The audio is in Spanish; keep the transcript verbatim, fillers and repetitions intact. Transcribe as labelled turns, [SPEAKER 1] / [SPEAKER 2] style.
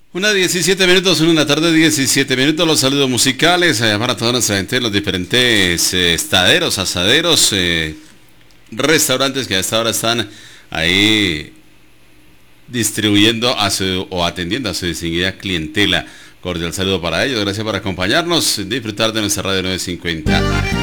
[SPEAKER 1] Una diecisiete minutos, una tarde diecisiete minutos, los saludos musicales eh, para toda nuestra gente, los diferentes eh, estaderos, asaderos, eh, restaurantes que a esta hora están ahí distribuyendo a su, o atendiendo a su distinguida clientela. Cordial saludo para ellos, gracias por acompañarnos, disfrutar de nuestra radio novecientos cincuenta.